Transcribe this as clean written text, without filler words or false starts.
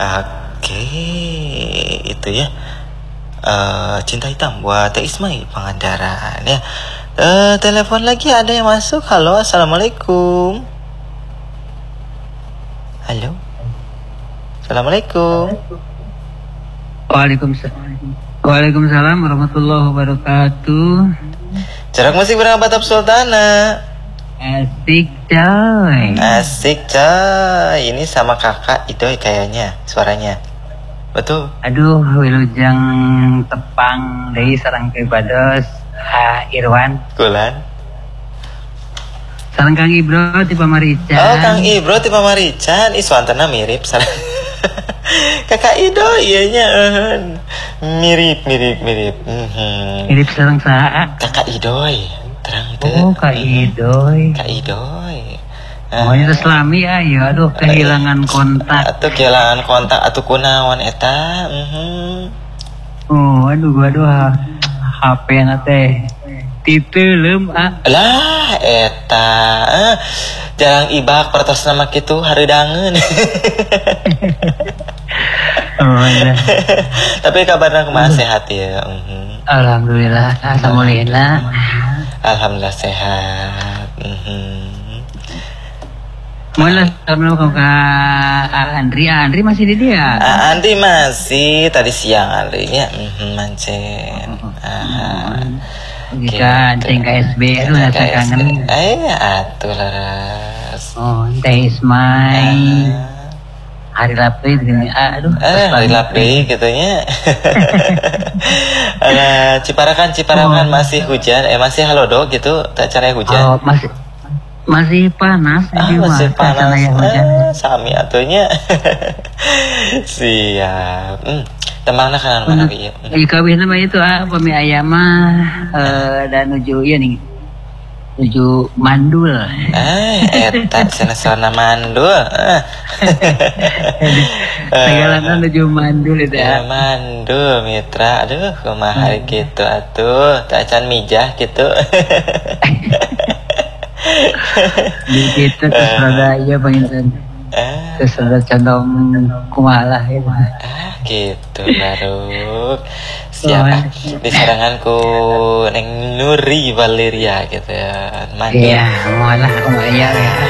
Oke, itu ya. Cinta Hitam buat Teh Ismai Pangandaran ya. Telepon lagi ada yang masuk. Halo, assalamualaikum. Halo, assalamualaikum. Waalaikumsalam warahmatullahi wabarakatuh. Jarak musik berapa Batap Sultana? Asik coy. Asik coy. Ini sama kakak itu kayaknya suaranya. Betul. Aduh, wilujeng tepang deui sareng kebados Irwan. Kulan. Sareng Kang Ibro ti Pamarican. Oh, Kang Ibro ti Pamarican. Iswantana mirip sareng Kakak Ido iyanya mirip. Mirip sareng saha? Kakak Idoy. Terang teh. Oh, Kak Idoy. Kak Idoy. Oh, itu selami ayo aduh kehilangan kontak. Atuh kehilangan kontak atuh kunaon eta? Oh, aduh HP na teh titeuleum Lah eta jarang ibak pertos nama kitu haridangeun. Oh, iya. Tapi kabarna kumaha sehat ya? Alhamdulillah, Alhamdulillah sehat. Mulai assalamualaikum Kak Andri. Andri masih di dia? Andri masih tadi siang Andrinya mancen. Jika ceng KSB aduh rasa kangen. Atuh laras. Oh, Teh Ismai. Hari lapri gini. Aduh. Hari lapri gitunya. Ciparakan masih hujan. Masih halodo gitu. Tak caranya hujan. Oh, masih panas di masih panas. Sami atunya. Siap. Temangna kanan mana ieu? Kawin mah itu pami ayam mah dan nuju ieu nih. Nuju mandul. Eta cenah mandul. Segalana nuju mandul itu ya. Mandul mitra. Aduh, kumaha hari kitu atuh. Tak can mijah kitu. Di kita terserah iya penginten. Terserah condong kumalah ya. Gitu baru. Siapa di saranganku Neng Nuri Valeria gitu ya. Iya, malah ya.